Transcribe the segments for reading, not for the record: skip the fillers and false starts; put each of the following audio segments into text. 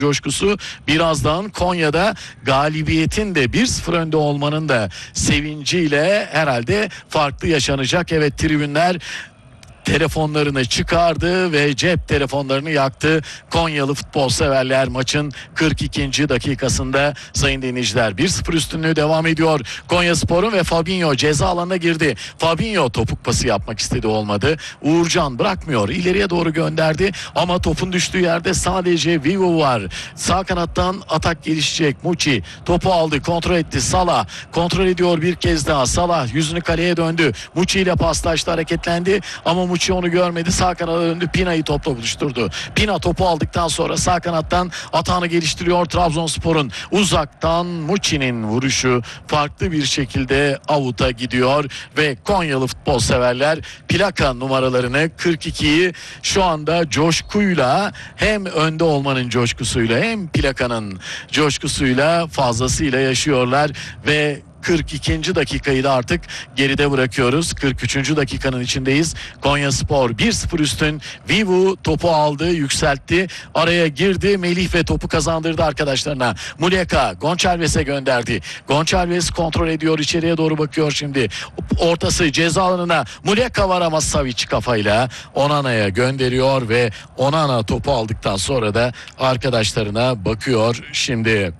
coşkusu. Birazdan Konya'da galibiyetin de 1-0 önde olmanın da sevinciyle herhalde farklı yaşanacak. Evet, tribünler telefonlarını çıkardı ve cep telefonlarını yaktı. Konyalı futbol severler maçın 42. dakikasında sayın dinleyiciler 1-0 üstünlüğü devam ediyor. Konyaspor'un ve Fabinho ceza alanına girdi. Fabinho topuk pası yapmak istedi, olmadı. Uğurcan bırakmıyor, ileriye doğru gönderdi ama topun düştüğü yerde sadece Vivo var. Sağ kanattan atak gelişecek. Muçi topu aldı, kontrol etti. Salah kontrol ediyor bir kez daha. Salah yüzünü kaleye döndü. Muçi ile paslaştı, hareketlendi ama Muçi onu görmedi. Sağ kanada döndü. Pina'yı topla buluşturdu. Pina topu aldıktan sonra sağ kanattan atağını geliştiriyor Trabzonspor'un. Uzaktan Muçi'nin vuruşu farklı bir şekilde avuta gidiyor ve Konyalı futbol severler plaka numaralarını 42'yi şu anda coşkuyla, hem önde olmanın coşkusuyla hem plakanın coşkusuyla fazlasıyla yaşıyorlar ve 42. dakikayı da artık geride bırakıyoruz. 43. dakikanın içindeyiz. Konyaspor 1-0 üstün. Vivu topu aldı, yükseltti. Araya girdi. Melih ve topu kazandırdı arkadaşlarına. Muleka Gonçalves'e gönderdi. Gonçalves kontrol ediyor. İçeriye doğru bakıyor şimdi. Ortası ceza alanına. Muleka var ama Savic kafayla Onana'ya gönderiyor ve Onana topu aldıktan sonra da arkadaşlarına bakıyor şimdi.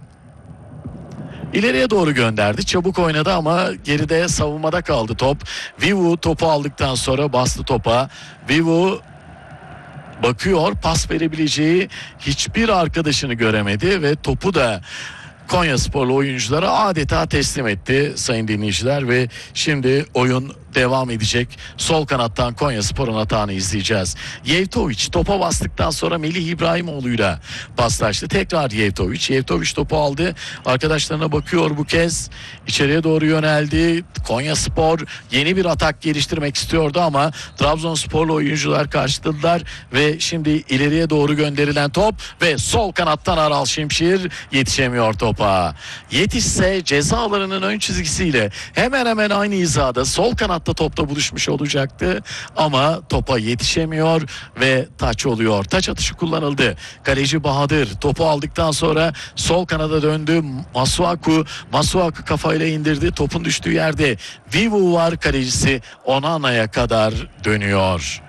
İleriye doğru gönderdi. Çabuk oynadı ama geride savunmada kaldı top. Vivu topu aldıktan sonra bastı topa. Vivu bakıyor, pas verebileceği hiçbir arkadaşını göremedi ve topu da Konyasporlu oyunculara adeta teslim etti sayın dinleyiciler ve şimdi oyun devam edecek. Sol kanattan Konyaspor'un atağını izleyeceğiz. Yevtoviç topa bastıktan sonra Melih İbrahimoğlu'yla paslaştı. Tekrar Yevtoviç. Yevtoviç topu aldı. Arkadaşlarına bakıyor bu kez. İçeriye doğru yöneldi. Konyaspor yeni bir atak geliştirmek istiyordu ama Trabzonsporlu oyuncular karşıladılar ve şimdi ileriye doğru gönderilen top ve sol kanattan Aral Şimşir yetişemiyor topa. Yetişse ceza alanının ön çizgisiyle hemen hemen aynı hizada sol kanatta topla buluşmuş olacaktı ama topa yetişemiyor ve taç oluyor. Taç atışı kullanıldı. Kaleci Bahadır topu aldıktan sonra sol kanada döndü. Masuaku kafayla indirdi. Topun düştüğü yerde Vivu var, kalecisi Onana'ya kadar dönüyor.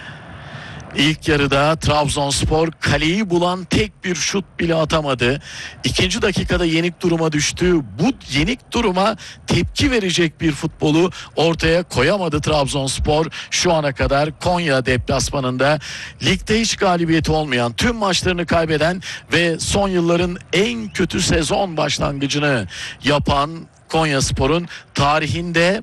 İlk yarıda Trabzonspor kaleyi bulan tek bir şut bile atamadı. İkinci dakikada yenik duruma düştü. Bu yenik duruma tepki verecek bir futbolu ortaya koyamadı Trabzonspor. Şu ana kadar Konya deplasmanında ligde hiç galibiyeti olmayan, tüm maçlarını kaybeden ve son yılların en kötü sezon başlangıcını yapan Konyaspor'un tarihinde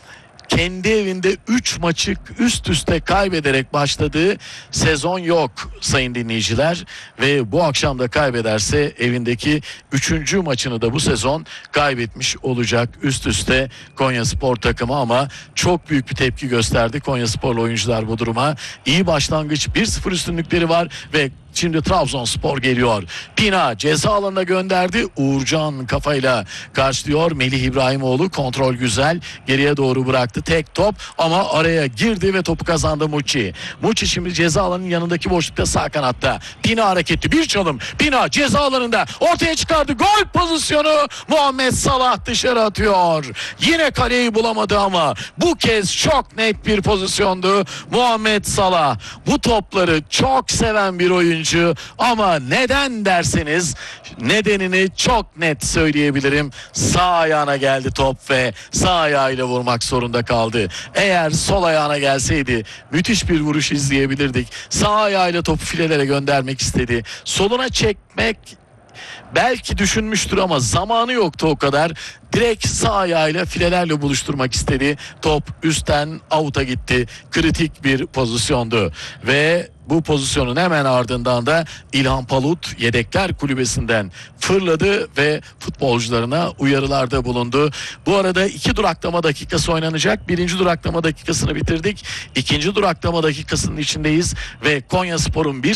kendi evinde 3 maçı üst üste kaybederek başladığı sezon yok sayın dinleyiciler ve bu akşam da kaybederse evindeki 3. maçını da bu sezon kaybetmiş olacak üst üste Konyaspor takımı ama çok büyük bir tepki gösterdi Konyasporlu oyuncular bu duruma. İyi başlangıç, 1-0 üstünlükleri var ve şimdi Trabzonspor geliyor. Pina ceza alanına gönderdi. Uğurcan kafayla karşılıyor. Melih İbrahimoğlu kontrol güzel. Geriye doğru bıraktı. Tek top ama araya girdi ve topu kazandı Muçi. Muçi şimdi ceza alanının yanındaki boşlukta sağ kanatta. Pina hareketli bir çalım. Pina ceza alanında ortaya çıkardı. Gol pozisyonu. Muhammed Salah dışarı atıyor. Yine kaleyi bulamadı ama bu kez çok net bir pozisyondu. Muhammed Salah bu topları çok seven bir oyuncu. Ama neden derseniz nedenini çok net söyleyebilirim. Sağ ayağına geldi top ve sağ ayağıyla vurmak zorunda kaldı. Eğer sol ayağına gelseydi müthiş bir vuruş izleyebilirdik. Sağ ayağıyla topu filelere göndermek istedi. Soluna çekmek belki düşünmüştür ama zamanı yoktu o kadar. Direkt sağ ayağıyla filelerle buluşturmak istedi. Top üstten avuta gitti. Kritik bir pozisyondu. Ve bu pozisyonun hemen ardından da İlhan Palut yedekler kulübesinden fırladı ve futbolcularına uyarılarda bulundu. Bu arada 2 duraklama dakikası oynanacak. 1. duraklama dakikasını bitirdik. 2. duraklama dakikasının içindeyiz ve Konyaspor'un